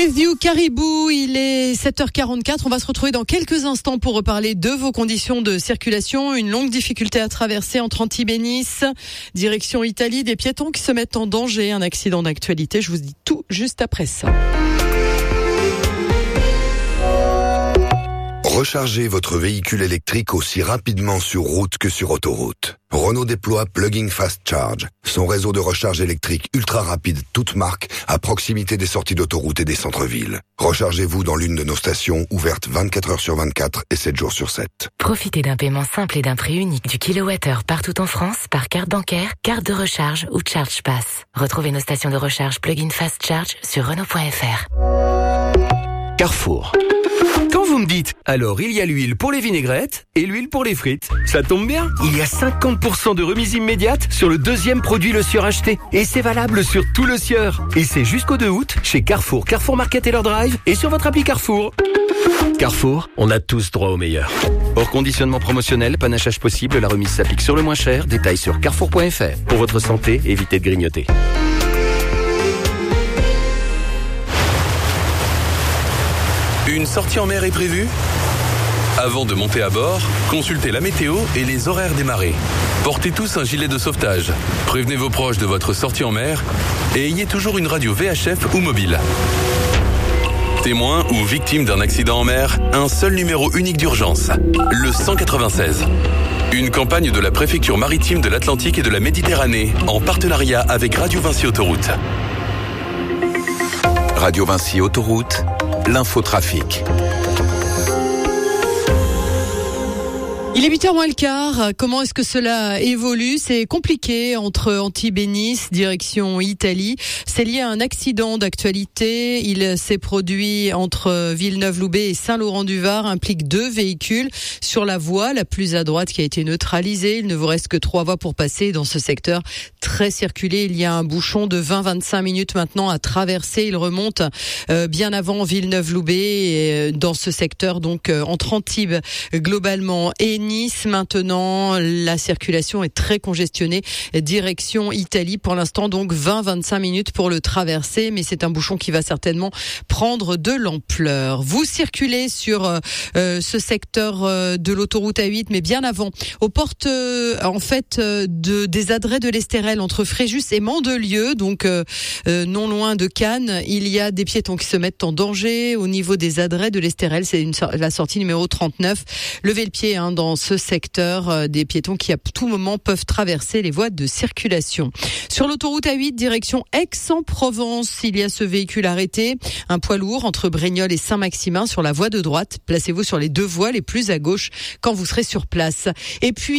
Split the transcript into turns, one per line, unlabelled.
With You, Caribou, il est 7h44. On va se retrouver dans quelques instants pour reparler de vos conditions de circulation. Une longue difficulté à traverser entre Antibes et Nice. Direction Italie, des piétons qui se mettent en danger. Un accident d'actualité. Je vous dis tout juste après ça.
Rechargez votre véhicule électrique aussi rapidement sur route que sur autoroute. Renault déploie Plug-in Fast Charge, son réseau de recharge électrique ultra rapide, toute marque, à proximité des sorties d'autoroute et des centres-villes. Rechargez-vous dans l'une de nos stations ouvertes 24 heures sur 24 et 7 jours sur 7.
Profitez d'un paiement simple et d'un prix unique du kilowattheure partout en France par carte bancaire, carte de recharge ou Charge Pass. Retrouvez nos stations de recharge Plug-in Fast Charge sur Renault.fr.
Carrefour. Quand vous me dites, alors il y a l'huile pour les vinaigrettes et l'huile pour les frites, ça tombe bien, il y a 50% de remise immédiate sur le deuxième produit Le Sieur acheté. Et c'est valable sur tout Le Sieur. Et c'est jusqu'au 2 août chez Carrefour, Carrefour Market et leur drive et sur votre appli Carrefour. Carrefour, on a tous droit au meilleur. Hors conditionnement promotionnel, panachage possible, la remise s'applique sur le moins cher, détails sur carrefour.fr. Pour votre santé, évitez de grignoter.
Une sortie en mer est prévue ? Avant de monter à bord, consultez la météo et les horaires des marées. Portez tous un gilet de sauvetage. Prévenez vos proches de votre sortie en mer et ayez toujours une radio VHF ou mobile. Témoin ou victime d'un accident en mer, un seul numéro unique d'urgence, le 196. Une campagne de la préfecture maritime de l'Atlantique et de la Méditerranée en partenariat avec Radio Vinci Autoroute.
Radio Vinci Autoroute, l'infotrafic.
Il est 8h moins le quart. Comment est-ce que cela évolue ? C'est compliqué entre Antibes et Nice, direction Italie. C'est lié à un accident d'actualité. Il s'est produit entre Villeneuve-Loubet et Saint-Laurent-du-Var, implique 2 véhicules sur la voie la plus à droite qui a été neutralisée. Il ne vous reste que 3 voies pour passer dans ce secteur très circulé. Il y a un bouchon de 20-25 minutes maintenant à traverser. Il remonte bien avant Villeneuve-Loubet dans ce secteur, donc entre Antibes globalement et Nice. Maintenant, la circulation est très congestionnée. Direction Italie, pour l'instant, donc 20-25 minutes pour le traverser, mais c'est un bouchon qui va certainement prendre de l'ampleur. Vous circulez sur ce secteur de l'autoroute A8, mais bien avant, aux portes des adrets de l'Estérel entre Fréjus et Mandelieu, donc non loin de Cannes. Il y a des piétons qui se mettent en danger au niveau des adrets de l'Estérel. C'est la sortie numéro 39. Levez le pied dans ce secteur, des piétons qui à tout moment peuvent traverser les voies de circulation. Sur l'autoroute A8, direction Aix-en-Provence, il y a ce véhicule arrêté, un poids lourd entre Brignoles et Saint-Maximin sur la voie de droite. Placez-vous sur les 2 voies les plus à gauche quand vous serez sur place. Et puis